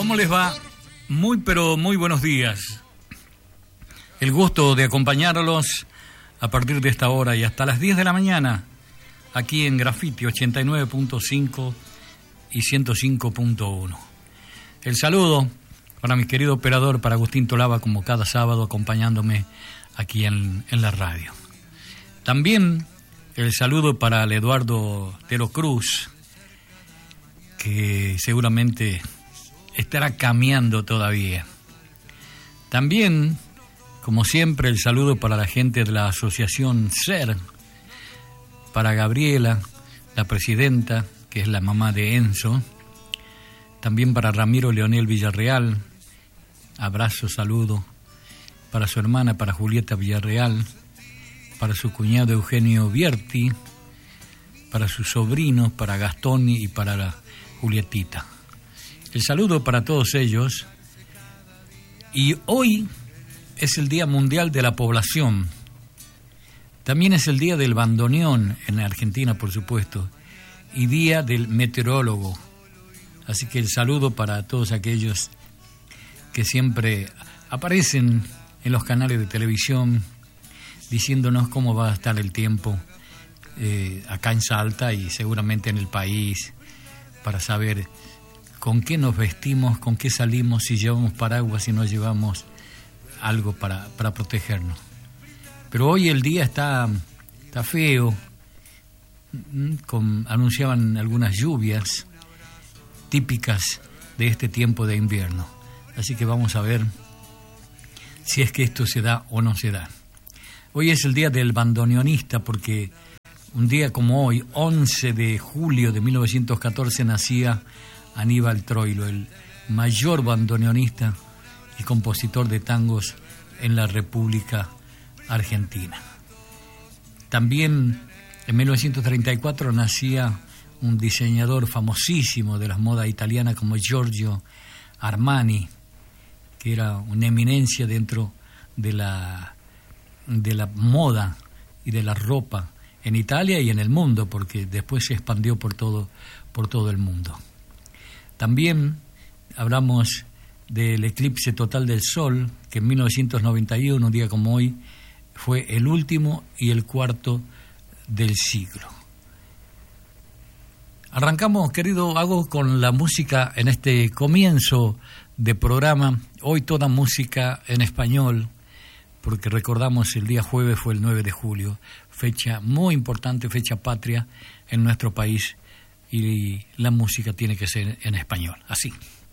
¿Cómo les va? Muy pero muy buenos días. El gusto de acompañarlos a partir de esta hora y hasta las 10 de la mañana, aquí en Graffiti 89.5 y 105.1. El saludo para mi querido operador, para Agustín Tolaba, como cada sábado acompañándome aquí en la radio. También el saludo para el Eduardo Tero Cruz, que seguramente estará caminando todavía. También, como siempre, el saludo para la gente de la asociación SER, para Gabriela, la presidenta, que es la mamá de Enzo, también para Ramiro Leonel Villarreal, abrazo, saludo, para su hermana, para Julieta Villarreal, para su cuñado Eugenio Vierti, para sus sobrinos, para Gastón y para la Julietita. El saludo para todos ellos. Y hoy es el Día Mundial de la Población. También es el Día del Bandoneón en Argentina, por supuesto, y Día del Meteorólogo. Así que el saludo para todos aquellos que siempre aparecen en los canales de televisión diciéndonos cómo va a estar el tiempo acá en Salta y seguramente en el país, para saber con qué nos vestimos, con qué salimos, si llevamos paraguas, si no llevamos algo para protegernos. Pero hoy el día está feo, anunciaban algunas lluvias típicas de este tiempo de invierno. Así que vamos a ver si es que esto se da o no se da. Hoy es el día del bandoneonista porque un día como hoy, 11 de julio de 1914, nacía Aníbal Troilo, el mayor bandoneonista y compositor de tangos en la República Argentina. También en 1934 nacía un diseñador famosísimo de las modas italianas como Giorgio Armani, que era una eminencia dentro de la moda y de la ropa en Italia y en el mundo, porque después se expandió por todo el mundo. También hablamos del eclipse total del Sol, que en 1991, un día como hoy, fue el último y el cuarto del siglo. Arrancamos, querido Hago, con la música en este comienzo de programa. Hoy toda música en español, porque recordamos el día jueves fue el 9 de julio, fecha muy importante, fecha patria en nuestro país, y la música tiene que ser en español, así.